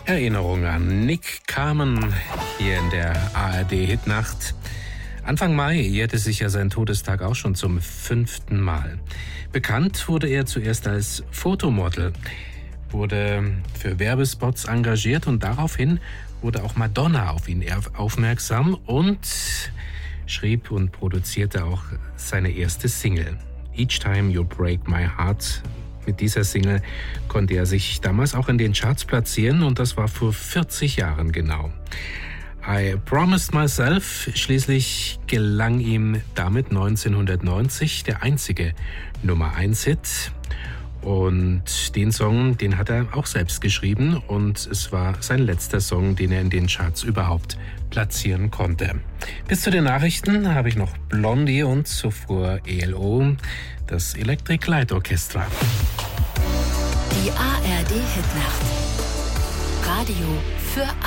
Erinnerung an Nick Carmen hier in der ARD-Hitnacht. Anfang Mai jährte sich ja sein Todestag auch schon zum 5. Mal. Bekannt wurde er zuerst als Fotomodel, wurde für Werbespots engagiert und daraufhin wurde auch Madonna auf ihn aufmerksam und schrieb und produzierte auch seine erste Single. Each Time You Break My Heart. Mit dieser Single konnte er sich damals auch in den Charts platzieren und das war vor 40 Jahren genau. I Promised Myself, schließlich gelang ihm damit 1990 der einzige Nummer-1-Hit. Und den Song, den hat er auch selbst geschrieben und es war sein letzter Song, den er in den Charts überhaupt platzieren konnte. Bis zu den Nachrichten habe ich noch Blondie und zuvor ELO, das Electric Light Orchestra. Die ARD Hitnacht. Radio für